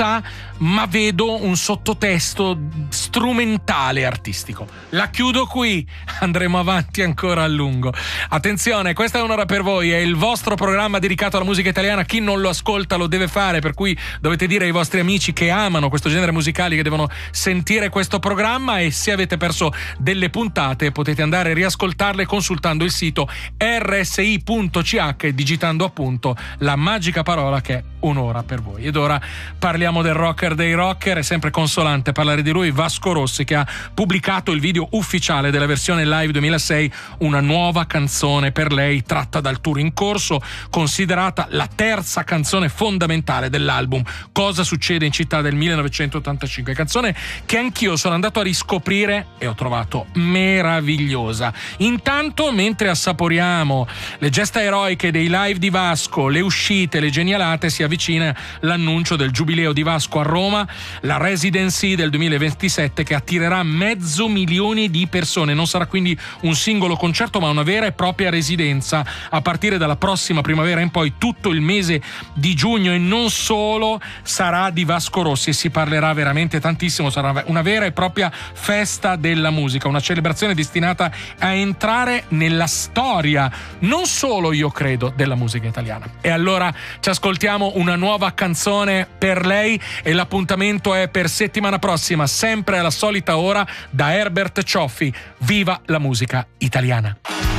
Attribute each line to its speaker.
Speaker 1: realtà, ma vedo un sottotesto strumentale artistico. La chiudo qui, andremo avanti ancora a lungo. Attenzione, questa è Un'ora per voi, è il vostro programma dedicato alla musica italiana. Chi non lo ascolta lo deve fare, per cui dovete dire ai vostri amici che amano questo genere musicale che devono sentire questo programma, e se avete perso delle puntate potete andare a riascoltarle consultando il sito rsi.ch e digitando appunto la magica parola che è Un'ora per voi. Ed ora parliamo del rocker dei rocker. È sempre consolante parlare di lui, Vasco Rossi, che ha pubblicato il video ufficiale della versione live 2006, una nuova canzone per lei tratta dal tour in corso, considerata la terza canzone fondamentale dell'album Cosa succede in città del 1985, canzone che anch'io sono andato a riscoprire e ho trovato meravigliosa. Intanto, mentre assaporiamo le gesta eroiche dei live di Vasco, le uscite, le genialate, si avvicina l'annuncio del Giubileo di Vasco a Roma, la Residency del 2027 che attirerà 500.000 di persone. Non sarà quindi un singolo concerto, ma una vera e propria residenza a partire dalla prossima primavera in poi. Tutto il mese di giugno, e non solo, sarà di Vasco Rossi e si parlerà veramente tantissimo. Sarà una vera e propria festa della musica, una celebrazione destinata a entrare nella storia, non solo, io credo, della musica italiana. E allora ci ascoltiamo una nuova canzone per lei, e l'appuntamento è per settimana prossima, sempre alla solita ora, da Herbert Cioffi. Viva la musica italiana!